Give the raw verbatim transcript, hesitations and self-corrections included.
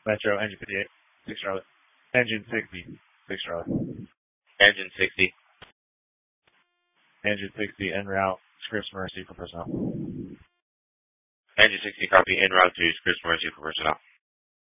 Metro, engine fifty-eight, six Charlotte. Engine sixty, six Charlotte. Engine sixty. Engine sixty, en route, Scripps Mercy for personnel. Engine sixty, copy, en route to Scripps Mercy for personnel.